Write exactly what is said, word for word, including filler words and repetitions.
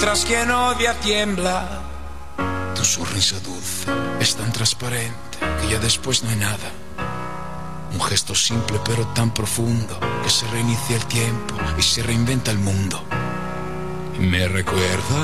Tras quien odia tiembla. Tu sonrisa dulce es tan transparente que ya después no hay nada. Un gesto simple pero tan profundo que se reinicia el tiempo y se reinventa el mundo. Y me recuerda